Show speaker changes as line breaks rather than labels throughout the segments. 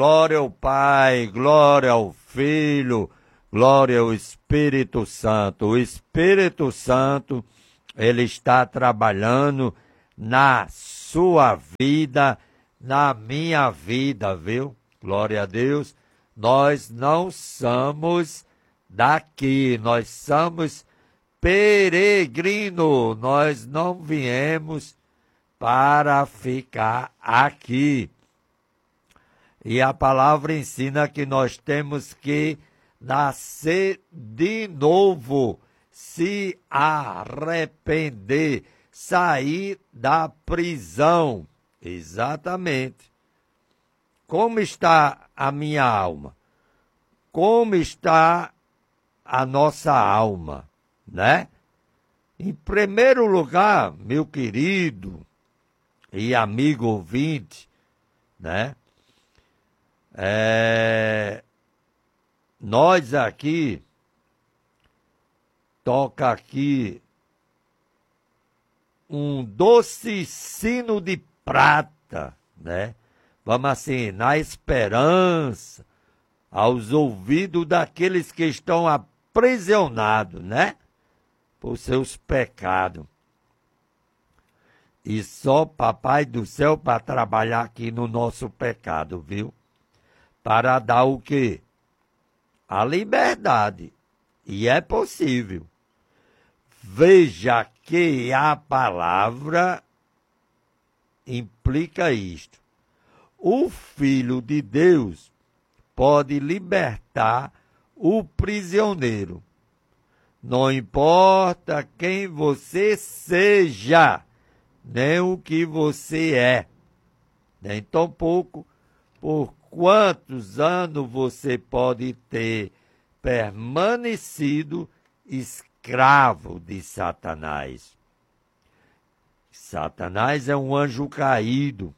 Glória ao Pai, glória ao Filho, glória ao Espírito Santo. O Espírito Santo, ele está trabalhando na sua vida, na minha vida, viu? Glória a Deus. Nós não somos daqui, nós somos peregrinos. Nós não viemos para ficar aqui. E a palavra ensina que nós temos que nascer de novo, se arrepender, sair da prisão. Exatamente. Como está a minha alma? Como está a nossa alma, né? Em primeiro lugar, meu querido e amigo ouvinte, né? Nós aqui, toca aqui um doce sino de prata, né? Vamos assim, na esperança, aos ouvidos daqueles que estão aprisionados, né? Por seus pecados. E só Papai do Céu para trabalhar aqui no nosso pecado, viu? Para dar o quê? A liberdade. E é possível. Veja que a palavra implica isto. O Filho de Deus pode libertar o prisioneiro. Não importa quem você seja, nem o que você é, nem tampouco por quantos anos você pode ter permanecido escravo de Satanás. Satanás é um anjo caído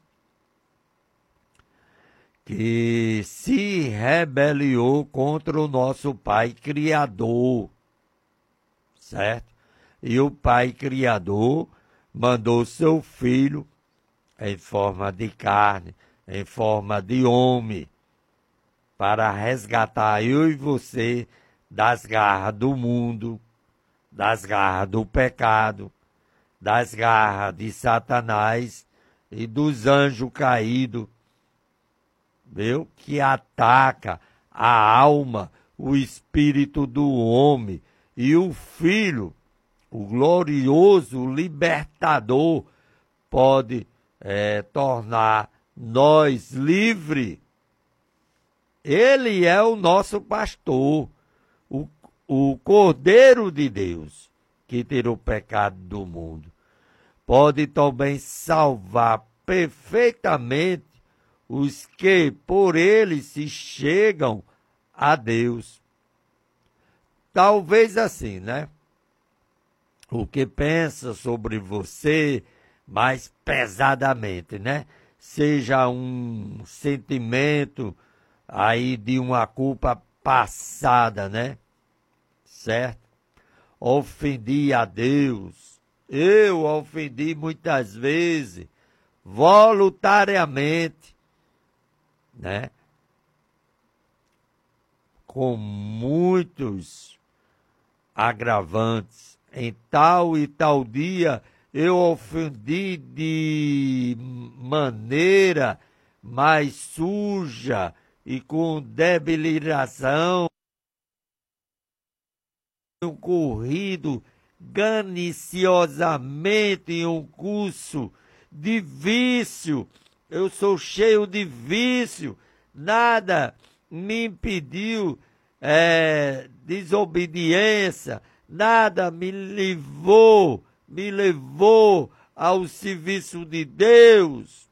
que se rebeliou contra o nosso Pai Criador, certo? E o Pai Criador mandou seu Filho em forma de carne, em forma de homem, para resgatar eu e você das garras do mundo, das garras do pecado, das garras de Satanás e dos anjos caídos, viu? Que ataca a alma, o espírito do homem, e o Filho, o glorioso libertador, pode tornar nós livres. Ele é o nosso pastor, o Cordeiro de Deus, que tirou o pecado do mundo. Pode também salvar perfeitamente os que por ele se chegam a Deus. Talvez assim, né? O que pensa sobre você mais pesadamente, né? Seja um sentimento aí de uma culpa passada, né? Certo? Ofendi a Deus. Eu ofendi muitas vezes, voluntariamente, né? Com muitos agravantes. Em tal e tal dia eu ofendi de maneira mais suja e com debilitação, corrido ganiciosamente em um curso de vício. Eu sou cheio de vício, nada me impediu desobediência, nada me levou ao serviço de Deus.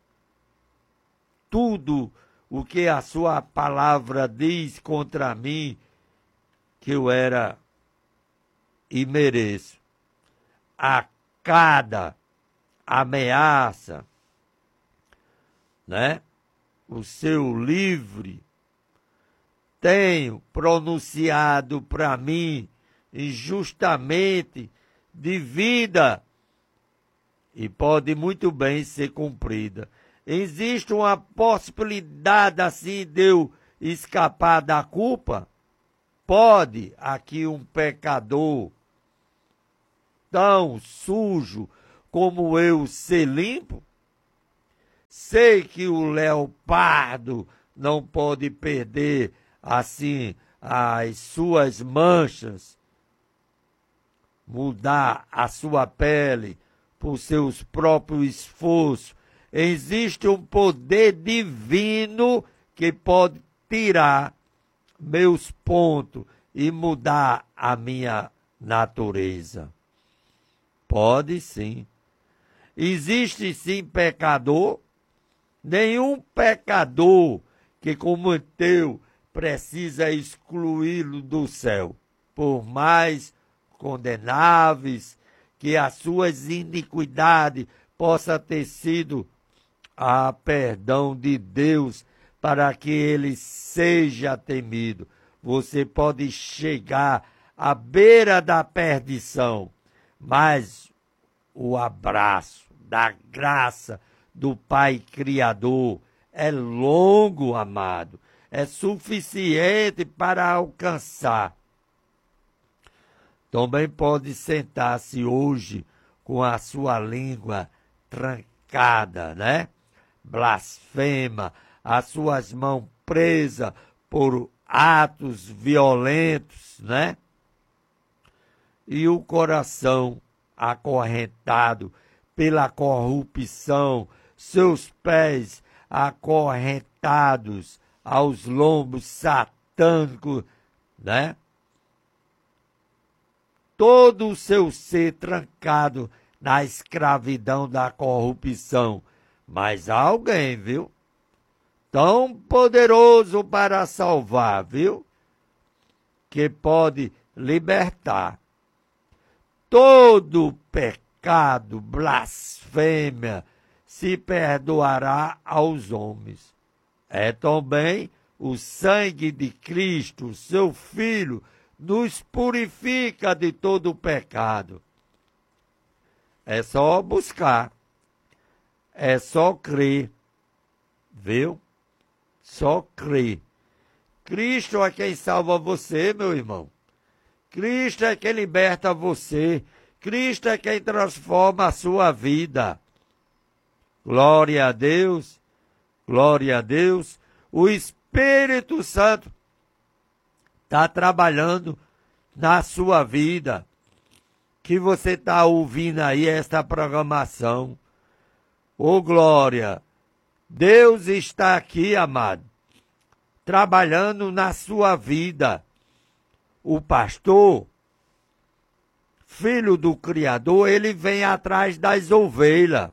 Tudo o que a sua palavra diz contra mim, que eu era e mereço. A cada ameaça, né? O seu livre tenho pronunciado para mim injustamente de vida e pode muito bem ser cumprida. Existe uma possibilidade assim de eu escapar da culpa? Pode aqui um pecador tão sujo como eu ser limpo? Sei que o leopardo não pode perder assim as suas manchas, mudar a sua pele por seus próprios esforços. Existe um poder divino que pode tirar meus pontos e mudar a minha natureza. Pode sim. Existe sim pecador. Nenhum pecador que cometeu precisa excluí-lo do céu, por mais condenáveis que as suas iniquidades possa ter sido a perdão de Deus para que ele seja temido. Você pode chegar à beira da perdição, mas o abraço da graça do Pai Criador é longo, amado, é suficiente para alcançar. Também pode sentar-se hoje com a sua língua trancada, né? Blasfema, as suas mãos presas por atos violentos, né? E o coração acorrentado pela corrupção, seus pés acorrentados aos lombos satânicos, né? Todo o seu ser trancado na escravidão da corrupção. Mas há alguém, viu? Tão poderoso para salvar, viu? Que pode libertar. Todo pecado, blasfêmia, se perdoará aos homens. É também o sangue de Cristo, seu Filho, nos purifica de todo o pecado. É só buscar, é só crer, viu? Só crer. Cristo é quem salva você, meu irmão. Cristo é quem liberta você. Cristo é quem transforma a sua vida. Glória a Deus, glória a Deus. O Espírito Santo está trabalhando na sua vida. Que você está ouvindo aí esta programação. Ô glória! Deus está aqui, amado, trabalhando na sua vida. O pastor, filho do Criador, ele vem atrás das ovelhas.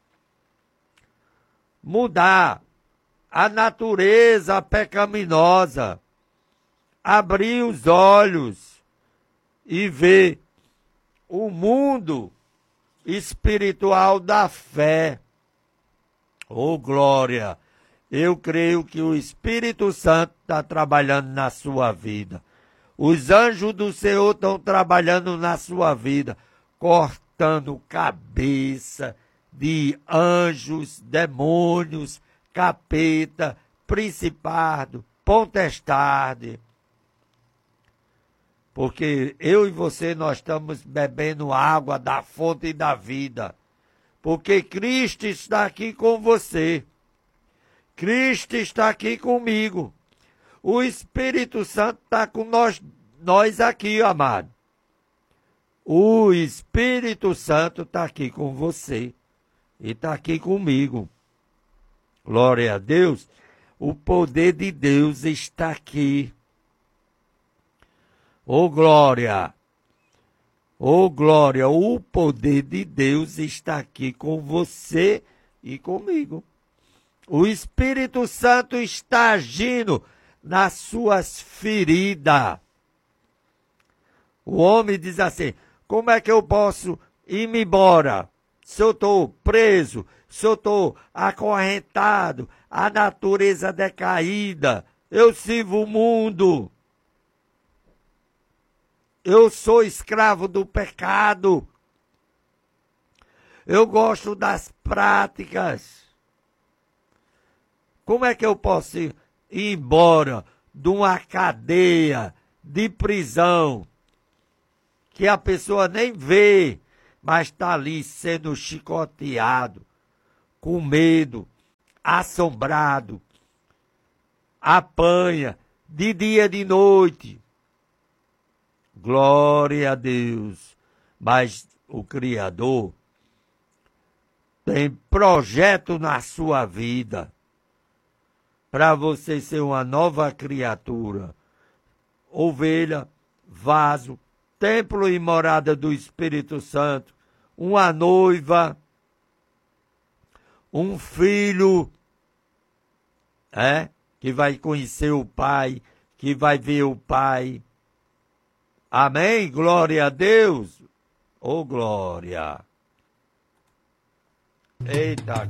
Mudar a natureza pecaminosa. Abrir os olhos e ver o mundo espiritual da fé. Oh, glória! Eu creio que o Espírito Santo está trabalhando na sua vida. Os anjos do Senhor estão trabalhando na sua vida, cortando cabeça de anjos, demônios, capeta, principado, potestade. Porque eu e você, nós estamos bebendo água da fonte da vida. Porque Cristo está aqui com você. Cristo está aqui comigo. O Espírito Santo está com nós aqui, amado. O Espírito Santo está aqui com você. E está aqui comigo. Glória a Deus. O poder de Deus está aqui. Oh, glória! Oh, glória! O poder de Deus está aqui com você e comigo. O Espírito Santo está agindo nas suas feridas. O homem diz assim, como é que eu posso ir-me embora? Se eu estou preso, se eu estou acorrentado, a natureza decaída, eu sirvo o mundo. Eu sou escravo do pecado. Eu gosto das práticas. Como é que eu posso ir embora de uma cadeia de prisão que a pessoa nem vê, mas está ali sendo chicoteado, com medo, assombrado, apanha de dia e de noite. Glória a Deus. Mas o Criador tem projeto na sua vida para você ser uma nova criatura. Ovelha, vaso, templo e morada do Espírito Santo, uma noiva, um filho, que vai conhecer o Pai, que vai ver o Pai. Amém? Glória a Deus. Oh, glória. Eita,